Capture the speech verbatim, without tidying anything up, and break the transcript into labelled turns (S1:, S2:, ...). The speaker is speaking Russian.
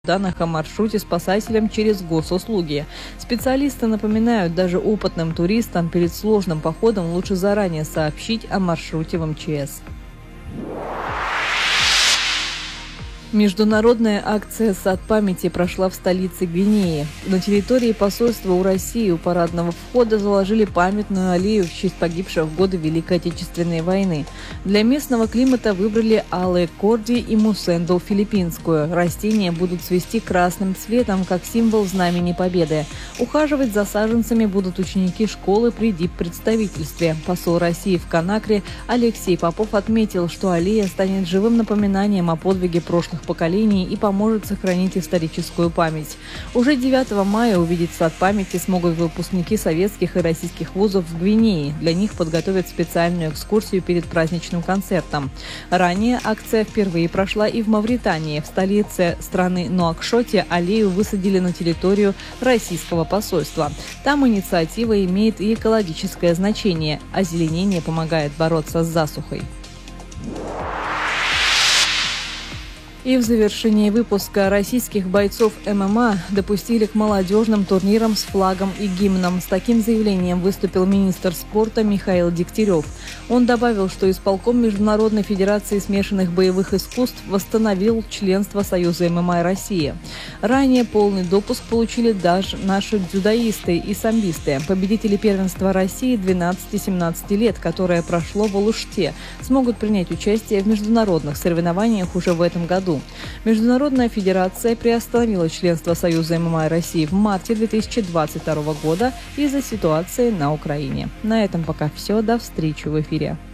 S1: данных о маршруте спасателям через госуслуги. Специалисты напоминают, даже опытным туристам перед сложным походом лучше заранее сообщить о маршруте в эм че эс. Международная акция «Сад памяти» прошла в столице Гвинеи. На территории посольства у России у парадного входа заложили памятную аллею в честь погибших в годы Великой Отечественной войны. Для местного климата выбрали алые корди и мусенду филиппинскую. Растения будут цвести красным цветом, как символ знамени Победы. Ухаживать за саженцами будут ученики школы при диппредставительстве. Посол России в Конакре Алексей Попов отметил, что аллея станет живым напоминанием о подвиге прошлых поколений и поможет сохранить историческую память. Уже девятого мая увидеть сад памяти смогут выпускники советских и российских вузов в Гвинее. Для них подготовят специальную экскурсию перед праздничным концертом. Ранее акция впервые прошла и в Мавритании. В столице страны Нуакшоте аллею высадили на территорию российского посольства. Там инициатива имеет и экологическое значение. Озеленение помогает бороться с засухой. И в завершении выпуска российских бойцов эм эм а допустили к молодежным турнирам с флагом и гимном. С таким заявлением выступил министр спорта Михаил Дегтярев. Он добавил, что исполком Международной федерации смешанных боевых искусств восстановил членство Союза эм эм а России. Ранее полный допуск получили даже наши дзюдоисты и самбисты. Победители первенства России двенадцати-семнадцати лет, которое прошло в Алуште, смогут принять участие в международных соревнованиях уже в этом году. Международная федерация приостановила членство Союза эм эм а России в марте две тысячи двадцать второго года из-за ситуации на Украине. На этом пока все. До встречи в эфире.